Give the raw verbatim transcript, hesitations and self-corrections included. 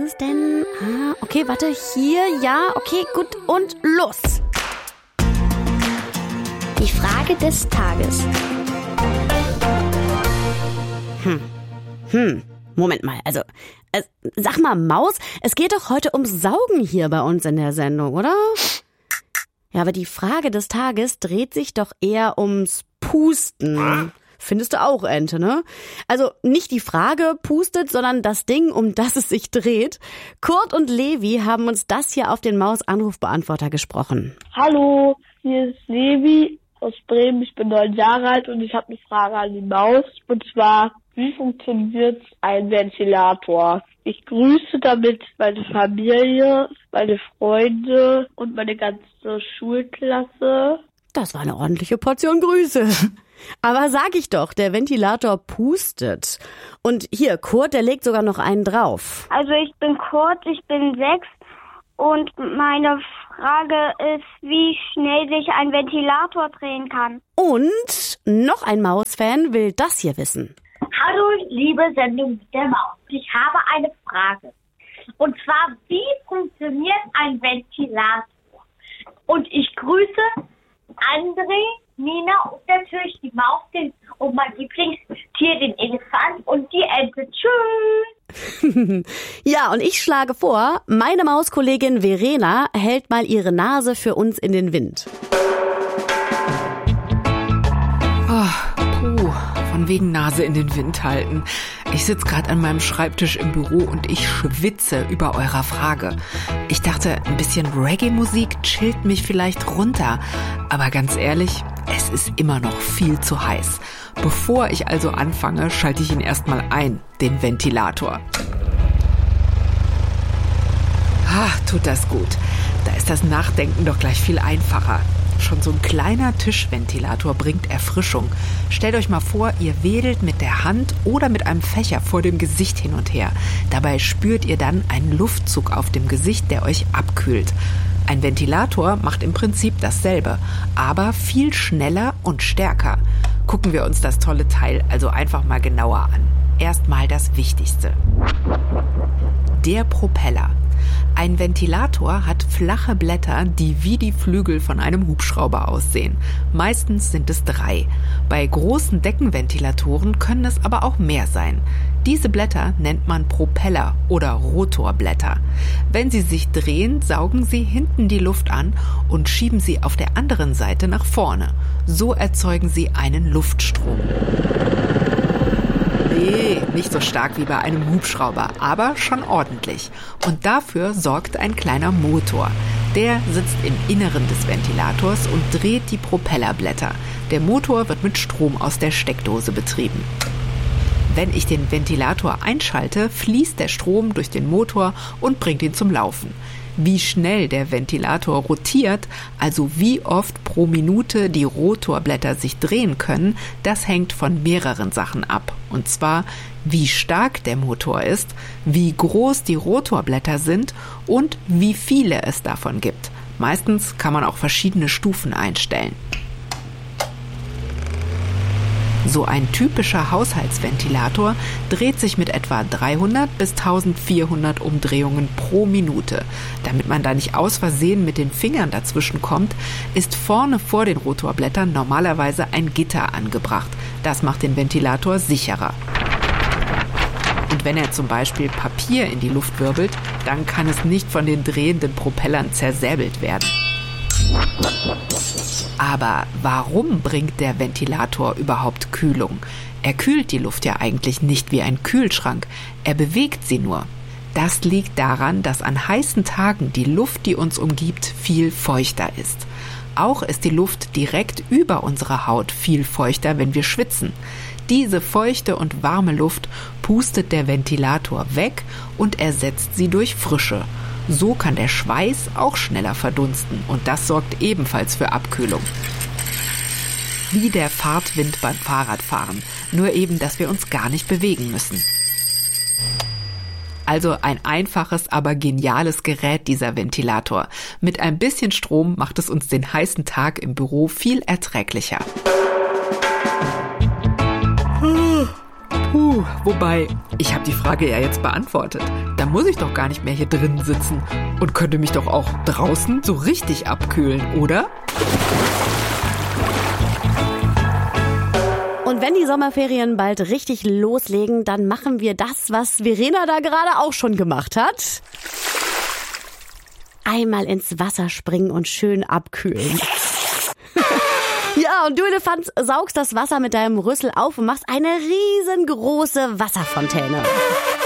es denn? Ah, okay, warte, hier, ja, okay, gut und los. Die Frage des Tages. Hm, hm, Moment mal, also, äh, sag mal, Maus, es geht doch heute ums Saugen hier bei uns in der Sendung, oder? Ja, aber die Frage des Tages dreht sich doch eher ums Pusten. Findest du auch, Ente, ne? Also nicht die Frage pustet, sondern das Ding, um das es sich dreht. Kurt und Levi haben uns das hier auf den Maus-Anrufbeantworter gesprochen. Hallo, hier ist Levi aus Bremen. Ich bin neun Jahre alt und ich habe eine Frage an die Maus. Und zwar, wie funktioniert ein Ventilator? Ich grüße damit meine Familie, meine Freunde und meine ganze Schulklasse. Das war eine ordentliche Portion Grüße. Aber sag ich doch, der Ventilator pustet. Und hier, Kurt, der legt sogar noch einen drauf. Also ich bin Kurt, ich bin sechs und meine Frage ist, wie schnell sich ein Ventilator drehen kann. Und noch ein Mausfan will das hier wissen. Hallo, liebe Sendung mit der Maus. Ich habe eine Frage. Und zwar, wie funktioniert ein Ventilator? Und ich grüße André, Nina und natürlich die Maus den, und mein Lieblingstier, den Elefant und die Ente. Tschüss! Ja, und ich schlage vor, meine Mauskollegin Verena hält mal ihre Nase für uns in den Wind. Oh, puh, von wegen Nase in den Wind halten. Ich sitze gerade an meinem Schreibtisch im Büro und ich schwitze über eurer Frage. Ich dachte, ein bisschen Reggae-Musik chillt mich vielleicht runter. Aber ganz ehrlich, es ist immer noch viel zu heiß. Bevor ich also anfange, schalte ich ihn erstmal ein, den Ventilator. Ah, tut das gut. Da ist das Nachdenken doch gleich viel einfacher. Schon so ein kleiner Tischventilator bringt Erfrischung. Stellt euch mal vor, ihr wedelt mit der Hand oder mit einem Fächer vor dem Gesicht hin und her. Dabei spürt ihr dann einen Luftzug auf dem Gesicht, der euch abkühlt. Ein Ventilator macht im Prinzip dasselbe, aber viel schneller und stärker. Gucken wir uns das tolle Teil also einfach mal genauer an. Erstmal das Wichtigste. Der Propeller. Ein Ventilator hat flache Blätter, die wie die Flügel von einem Hubschrauber aussehen. Meistens sind es drei. Bei großen Deckenventilatoren können es aber auch mehr sein. Diese Blätter nennt man Propeller oder Rotorblätter. Wenn sie sich drehen, saugen sie hinten die Luft an und schieben sie auf der anderen Seite nach vorne. So erzeugen sie einen Luftstrom. Nee, nicht so stark wie bei einem Hubschrauber, aber schon ordentlich. Und dafür sorgt ein kleiner Motor. Der sitzt im Inneren des Ventilators und dreht die Propellerblätter. Der Motor wird mit Strom aus der Steckdose betrieben. Wenn ich den Ventilator einschalte, fließt der Strom durch den Motor und bringt ihn zum Laufen. Wie schnell der Ventilator rotiert, also wie oft pro Minute die Rotorblätter sich drehen können, das hängt von mehreren Sachen ab. Und zwar, wie stark der Motor ist, wie groß die Rotorblätter sind und wie viele es davon gibt. Meistens kann man auch verschiedene Stufen einstellen. So ein typischer Haushaltsventilator dreht sich mit etwa dreihundert bis eintausendvierhundert Umdrehungen pro Minute. Damit man da nicht aus Versehen mit den Fingern dazwischen kommt, ist vorne vor den Rotorblättern normalerweise ein Gitter angebracht. Das macht den Ventilator sicherer. Und wenn er zum Beispiel Papier in die Luft wirbelt, dann kann es nicht von den drehenden Propellern zersäbelt werden. Aber warum bringt der Ventilator überhaupt Kühlung? Er kühlt die Luft ja eigentlich nicht wie ein Kühlschrank, er bewegt sie nur. Das liegt daran, dass an heißen Tagen die Luft, die uns umgibt, viel feuchter ist. Auch ist die Luft direkt über unserer Haut viel feuchter, wenn wir schwitzen. Diese feuchte und warme Luft pustet der Ventilator weg und ersetzt sie durch Frische. So kann der Schweiß auch schneller verdunsten und das sorgt ebenfalls für Abkühlung. Wie der Fahrtwind beim Fahrradfahren, nur eben, dass wir uns gar nicht bewegen müssen. Also ein einfaches, aber geniales Gerät, dieser Ventilator. Mit ein bisschen Strom macht es uns den heißen Tag im Büro viel erträglicher. Puh, Wobei, ich habe die Frage ja jetzt beantwortet. Da muss ich doch gar nicht mehr hier drin sitzen und könnte mich doch auch draußen so richtig abkühlen, oder? Und wenn die Sommerferien bald richtig loslegen, dann machen wir das, was Verena da gerade auch schon gemacht hat. Einmal ins Wasser springen und schön abkühlen. Ja, und du Elefant saugst das Wasser mit deinem Rüssel auf und machst eine riesengroße Wasserfontäne.